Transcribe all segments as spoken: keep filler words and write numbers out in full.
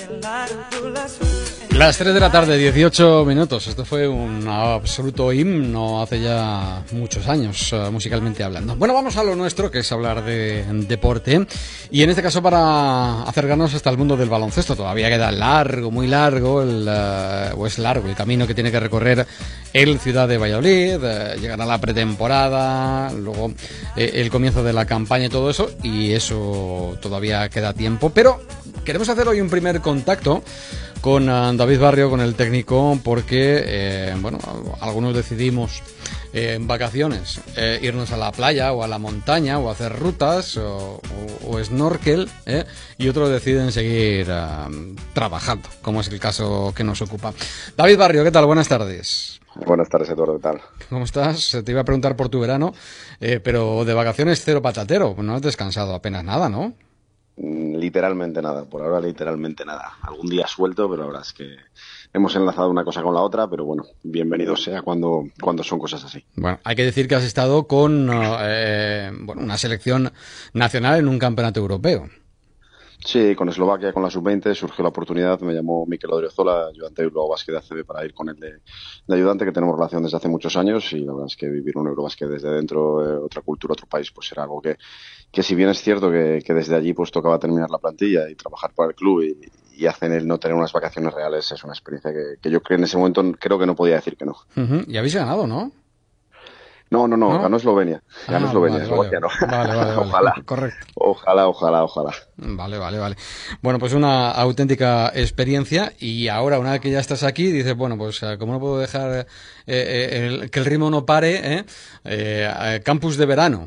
Las tres de la tarde, dieciocho minutos. Esto fue un absoluto himno hace ya muchos años, uh, musicalmente hablando. Bueno, vamos a lo nuestro, que es hablar de deporte. Y en este caso para acercarnos hasta el mundo del baloncesto. Todavía queda largo, muy largo, el, uh, o es largo el camino que tiene que recorrer el Ciudad de Valladolid. Uh, llegará la pretemporada, luego eh, el comienzo de la campaña y todo eso. Y eso todavía queda tiempo. Pero queremos hacer hoy un primer contacto con uh, David Barrio, con el técnico, porque, eh, bueno, algunos decidimos eh, en vacaciones eh, irnos a la playa o a la montaña o hacer rutas o, o, o snorkel, eh, y otros deciden seguir uh, trabajando, como es el caso que nos ocupa. David Barrio, ¿qué tal? Buenas tardes. Buenas tardes, Eduardo, ¿qué tal? ¿Cómo estás? Te iba a preguntar por tu verano, eh, pero de vacaciones cero patatero, no has descansado apenas nada, ¿no? Literalmente nada, por ahora literalmente nada. Algún día suelto, pero la verdad es que hemos enlazado una cosa con la otra, pero bueno, bienvenido sea cuando, cuando son cosas así. Bueno, hay que decir que has estado con eh, bueno, una selección nacional en un campeonato europeo. Sí, con Eslovaquia, con la sub veinte, surgió la oportunidad, me llamó Mikel Odriozola, ayudante de Eurobásquet de A C B, para ir con él de, de ayudante, que tenemos relación desde hace muchos años, y la verdad es que vivir un Eurobásquet desde dentro, eh, otra cultura, otro país, pues era algo que, que si bien es cierto que, que desde allí pues tocaba terminar la plantilla y trabajar para el club y, y hacen el no tener unas vacaciones reales, es una experiencia que, que yo creo en ese momento creo que no podía decir que no. Uh-huh. Y habéis ganado, ¿no? No, no, no, ¿No? ganó Eslovenia. Ganó ah, Eslovenia, vale, Eslovaquia vale. no. Vale, vale, vale. Ojalá. Correcto. Ojalá, ojalá, ojalá. Vale, vale, vale. Bueno, pues una auténtica experiencia, y ahora, una vez que ya estás aquí, dices, bueno, pues como no puedo dejar eh, eh, el, que el ritmo no pare, eh, eh, campus de verano.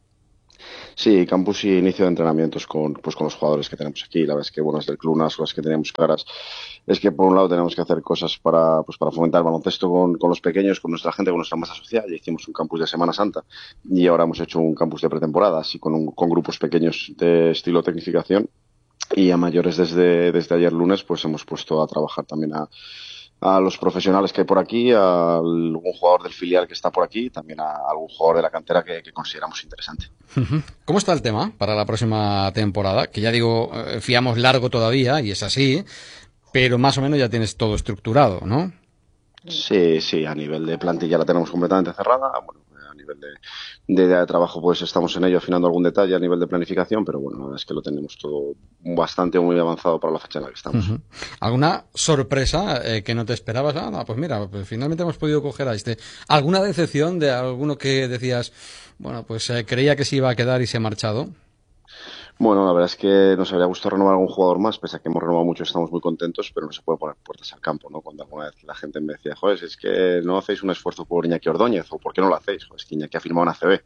Sí, campus y inicio de entrenamientos con, pues, con los jugadores que tenemos aquí. La verdad es que, bueno, desde el club unas cosas que teníamos claras es que, por un lado, tenemos que hacer cosas para, pues, para fomentar el baloncesto con, con los pequeños, con nuestra gente, con nuestra masa social. Ya hicimos un campus de Semana Santa y ahora hemos hecho un campus de pretemporada, así con, un, con grupos pequeños de estilo tecnificación. Y a mayores desde, desde ayer lunes, pues hemos puesto a trabajar también a a los profesionales que hay por aquí, a algún jugador del filial que está por aquí, también a algún jugador de la cantera que, que consideramos interesante. ¿Cómo está el tema para la próxima temporada? Que ya digo, fiamos largo todavía, y es así, pero más o menos ya tienes todo estructurado, ¿no? Sí, sí, a nivel de plantilla la tenemos completamente cerrada. Bueno, a nivel de, de idea de trabajo, pues estamos en ello afinando algún detalle a nivel de planificación, pero bueno, la verdad es que lo tenemos todo bastante muy avanzado para la fecha en la que estamos. Uh-huh. ¿Alguna sorpresa eh, que no te esperabas? Ah, no, pues mira, pues finalmente hemos podido coger a este. ¿Alguna decepción de alguno que decías, bueno, pues eh, creía que se iba a quedar y se ha marchado? Bueno, la verdad es que nos habría gustado renovar a algún jugador más, pese a que hemos renovado mucho, estamos muy contentos, pero no se puede poner puertas al campo, ¿no? Cuando alguna vez la gente me decía, joder, es que no hacéis un esfuerzo por Iñaki Ordóñez, o ¿por qué no lo hacéis? Joder, es que Iñaki ha firmado una A C B.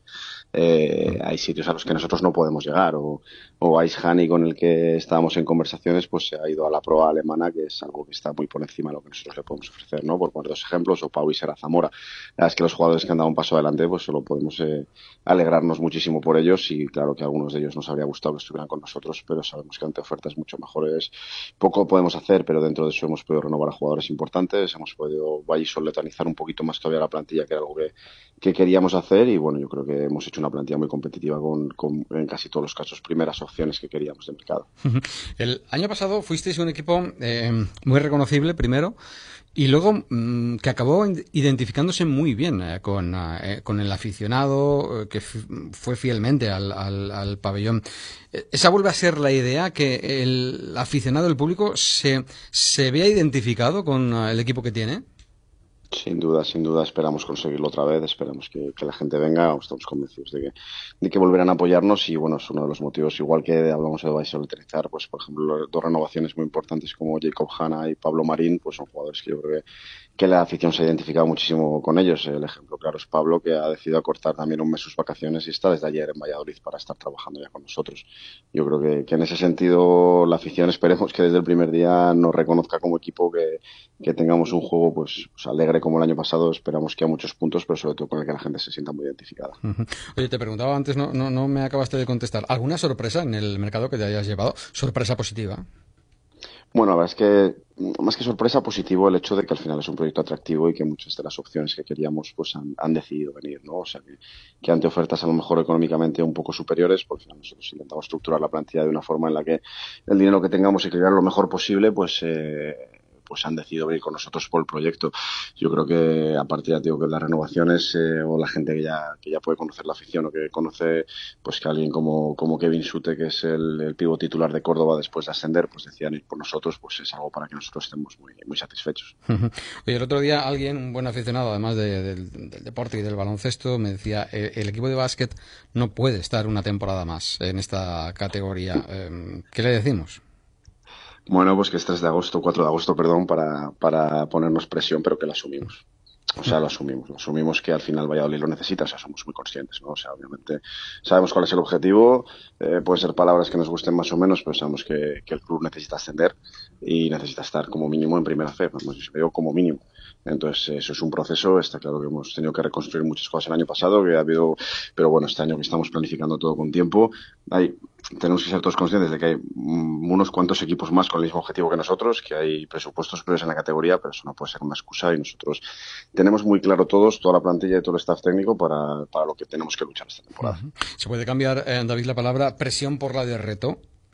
Eh, hay sitios a los que nosotros no podemos llegar, o, o Ais Hani, con el que estábamos en conversaciones, pues se ha ido a la proa alemana, que es algo que está muy por encima de lo que nosotros le podemos ofrecer, ¿no? Por poner dos ejemplos, o Pau y Sera Zamora. La verdad es que los jugadores que han dado un paso adelante, pues solo podemos eh, alegrarnos muchísimo por ellos, y claro que a algunos de ellos nos habría gustado que estuvieran con nosotros, pero sabemos que ante ofertas mucho mejores poco podemos hacer, pero dentro de eso hemos podido renovar a jugadores importantes, hemos podido vallisoletanizar un poquito más todavía la plantilla, que era algo que, que queríamos hacer, y bueno, yo creo que hemos hecho una plantilla muy competitiva con, con en casi todos los casos primeras opciones que queríamos de mercado. El año pasado fuisteis un equipo eh, muy reconocible primero, y luego mmm, que acabó identificándose muy bien eh, con, eh, con el aficionado, eh, que f- fue fielmente al, al, al pabellón. ¿Esa vuelve a ser la idea, que el aficionado, el público, se, se vea identificado con el equipo que tiene? Sin duda, sin duda, esperamos conseguirlo otra vez, esperamos que, que la gente venga, estamos convencidos de que, de que volverán a apoyarnos, y bueno, es uno de los motivos, igual que hablamos de vallisoletrizar, pues por ejemplo, dos renovaciones muy importantes como Jacob Hanna y Pablo Marín, pues son jugadores que yo creo que, que la afición se ha identificado muchísimo con ellos. El ejemplo claro es Pablo, que ha decidido acortar también un mes sus vacaciones y está desde ayer en Valladolid para estar trabajando ya con nosotros. Yo creo que, que en ese sentido la afición, esperemos que desde el primer día nos reconozca como equipo, que, que tengamos un juego pues, pues alegre como el año pasado, esperamos que a muchos puntos, pero sobre todo con el que la gente se sienta muy identificada. Uh-huh. Oye, te preguntaba antes, no, no, no me acabaste de contestar, ¿alguna sorpresa en el mercado que te hayas llevado? ¿Sorpresa positiva? Bueno, la verdad es que más que sorpresa, positivo el hecho de que al final es un proyecto atractivo y que muchas de las opciones que queríamos pues han, han decidido venir, ¿no? O sea, que, que ante ofertas a lo mejor económicamente un poco superiores, porque al final nosotros intentamos estructurar la plantilla de una forma en la que el dinero que tengamos y crear lo mejor posible, pues eh, pues han decidido venir con nosotros por el proyecto. Yo creo que aparte ya digo que las renovaciones eh, o la gente que ya que ya puede conocer la afición o que conoce pues que alguien como, como Kevin Sute, que es el, el pívot titular de Córdoba después de ascender, pues decían ir por nosotros, pues es algo para que nosotros estemos muy, muy satisfechos. Oye, el otro día alguien, un buen aficionado, además de, del, del deporte y del baloncesto, me decía, el, el equipo de básquet no puede estar una temporada más en esta categoría. Eh, ¿Qué le decimos? Bueno, pues que es tres de agosto, cuatro de agosto, perdón, para, para ponernos presión, pero que la asumimos. O sea, lo asumimos. Lo asumimos que al final Valladolid lo necesita, o sea, somos muy conscientes, ¿no? O sea, obviamente sabemos cuál es el objetivo, eh, pueden ser palabras que nos gusten más o menos, pero sabemos que, que el club necesita ascender y necesita estar como mínimo en primera C, vamos, yo veo como mínimo. Entonces, eso es un proceso, está claro que hemos tenido que reconstruir muchas cosas el año pasado, que ha habido, pero bueno, este año que estamos planificando todo con tiempo, hay, tenemos que ser todos conscientes de que hay mm, unos cuantos equipos más con el mismo objetivo que nosotros, que hay presupuestos previos en la categoría, pero eso no puede ser una excusa y nosotros tenemos muy claro todos, toda la plantilla y todo el staff técnico para, para lo que tenemos que luchar esta temporada. Uh-huh. ¿Se puede cambiar, eh, David, la palabra presión por la de reto?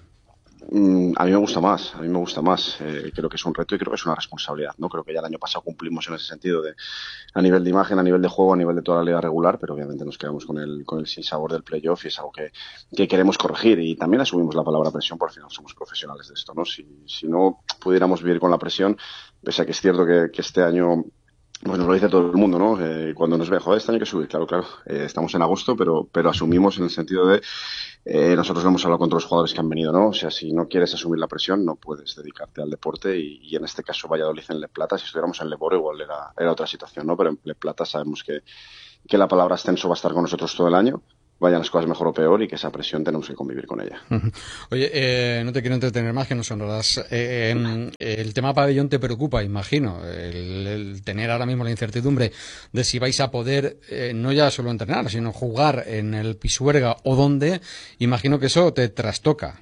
Mm, a mí me gusta más, a mí me gusta más. Eh, creo que es un reto y creo que es una responsabilidad, ¿no? Creo que ya el año pasado cumplimos en ese sentido de a nivel de imagen, a nivel de juego, a nivel de toda la liga regular, pero obviamente nos quedamos con el con el sinsabor del playoff y es algo que, que queremos corregir. Y también asumimos la palabra presión, porque al final somos profesionales de esto, ¿no? Si, si no pudiéramos vivir con la presión, pese a que es cierto que, que este año pues nos lo dice todo el mundo, ¿no? Eh, cuando nos ve, joder, este año hay que subir, claro, claro. Eh, estamos en agosto, pero, pero asumimos en el sentido de eh, nosotros lo hemos hablado con todos los jugadores que han venido, ¿no? O sea, si no quieres asumir la presión, no puedes dedicarte al deporte y, y en este caso Valladolid en Le Plata, si estuviéramos en Leboro igual era, era otra situación, ¿no? Pero en Le Plata sabemos que, que la palabra ascenso va a estar con nosotros todo el año, vayan las cosas mejor o peor y que esa presión tenemos que convivir con ella. Oye, eh, no te quiero entretener más, que nos honrarás. Eh, eh, el tema pabellón te preocupa, imagino, el, el tener ahora mismo la incertidumbre de si vais a poder eh, no ya solo entrenar, sino jugar en el Pisuerga o dónde, imagino que eso te trastoca.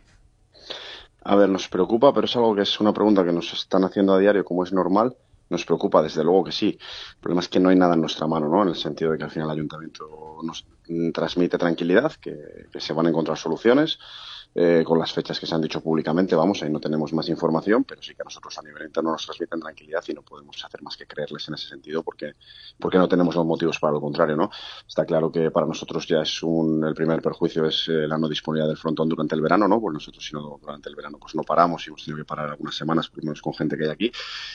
A ver, nos preocupa, pero es algo que es una pregunta que nos están haciendo a diario, como es normal. Nos preocupa, desde luego que sí. El problema es que no hay nada en nuestra mano, ¿no? En el sentido de que al final el ayuntamiento nos transmite tranquilidad, que, que se van a encontrar soluciones. Eh, con las fechas que se han dicho públicamente, vamos, ahí no tenemos más información, pero sí que a nosotros a nivel interno nos transmiten tranquilidad y no podemos hacer más que creerles en ese sentido porque, porque no tenemos los motivos para lo contrario, ¿no? Está claro que para nosotros ya es un, el primer perjuicio es eh, la no disponibilidad del frontón durante el verano, ¿no? Pues nosotros si no durante el verano pues no paramos y hemos tenido que parar algunas semanas, por lo menos con gente que hay aquí,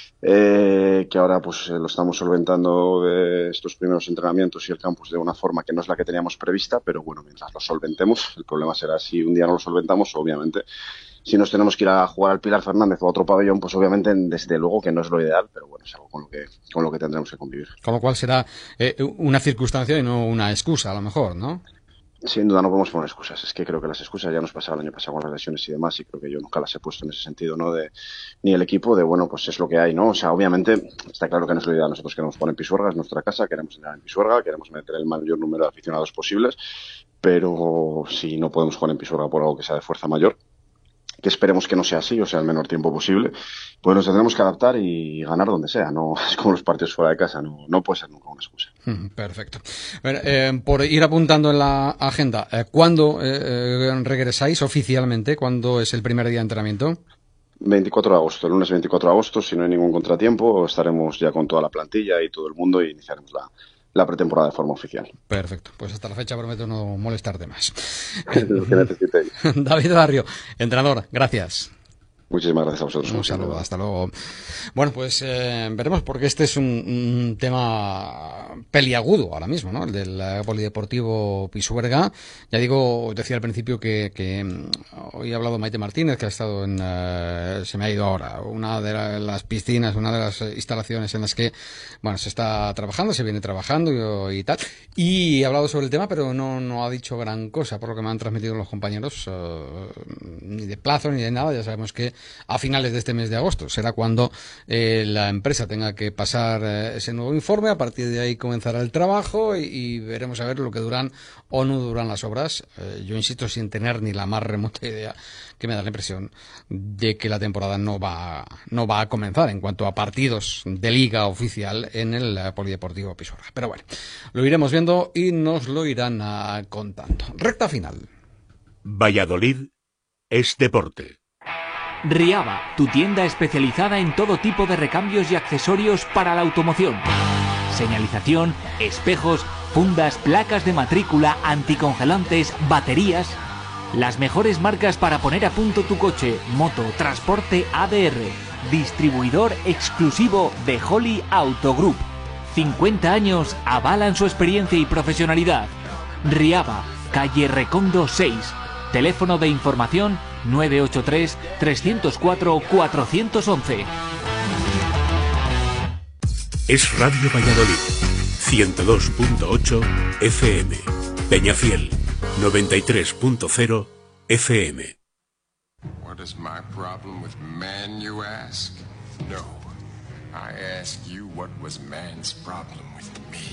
eh, que ahora pues eh, lo estamos solventando de estos primeros entrenamientos y el campus de una forma que no es la que teníamos prevista, pero bueno, mientras lo solventemos, el problema será si un día no lo solventamos, obviamente. Si nos tenemos que ir a jugar al Pilar Fernández o a otro pabellón, pues obviamente desde luego que no es lo ideal, pero bueno, es algo con lo que, con lo que tendremos que convivir. Con lo cual será eh, una circunstancia y no una excusa, a lo mejor, ¿no? Sin duda no podemos poner excusas. Es que creo que las excusas ya nos pasaron el año pasado con las lesiones y demás, y creo que yo nunca las he puesto en ese sentido, ¿no? De, ni el equipo, de bueno, pues es lo que hay, ¿no? O sea, obviamente está claro que no es la idea. Nosotros queremos poner en Pisuerga, es nuestra casa, queremos entrar en Pisuerga, queremos meter el mayor número de aficionados posibles, pero si no podemos jugar en Pisuerga por algo que sea de fuerza mayor, que esperemos que no sea así, o sea, el menor tiempo posible, pues nos tendremos que adaptar y ganar donde sea. No es como los partidos fuera de casa, no, no puede ser nunca una excusa. Perfecto. Bueno, eh, por ir apuntando en la agenda, eh, ¿cuándo eh, regresáis oficialmente? ¿Cuándo es el primer día de entrenamiento? veinticuatro de agosto, el lunes veinticuatro de agosto, si no hay ningún contratiempo, estaremos ya con toda la plantilla y todo el mundo y iniciaremos la, la pretemporada de forma oficial. Perfecto, pues hasta la fecha prometo no molestarte más. Lo que necesitéis. David Barrio, entrenador, gracias. Muchísimas gracias a vosotros. Un saludo, hasta luego. Bueno, pues eh, veremos, porque este es un, un tema peliagudo ahora mismo, ¿no? El del uh, Polideportivo Pisuerga. Ya digo, decía al principio que, que um, hoy ha hablado Maite Martínez, que ha estado en, uh, se me ha ido ahora, una de la, las piscinas, una de las instalaciones en las que, bueno, se está trabajando, se viene trabajando y, y tal. Y ha hablado sobre el tema, pero no, no ha dicho gran cosa, por lo que me han transmitido los compañeros, uh, ni de plazo ni de nada. Ya sabemos que a finales de este mes de agosto. Será cuando eh, la empresa tenga que pasar eh, ese nuevo informe. A partir de ahí comenzará el trabajo y, y veremos a ver lo que duran o no duran las obras. Eh, yo insisto, sin tener ni la más remota idea, que me da la impresión de que la temporada no va, no va a comenzar en cuanto a partidos de liga oficial en el eh, Polideportivo Pisuerga. Pero bueno, lo iremos viendo y nos lo irán a, contando. Recta final. Valladolid es deporte. Riaba, tu tienda especializada en todo tipo de recambios y accesorios para la automoción. Señalización, espejos, fundas, placas de matrícula, anticongelantes, baterías. Las mejores marcas para poner a punto tu coche, moto, transporte A D R. Distribuidor exclusivo de Holly Auto Group. cincuenta años avalan su experiencia y profesionalidad. Riaba, calle Recondo seis. Teléfono de información nueve ocho tres, tres cero cuatro, cuatro uno uno. Es Radio Valladolid, ciento dos punto ocho F M. Peñafiel, noventa y tres punto cero F M. What is my problem with man, you ask? No. I ask you, what was man's problem with me?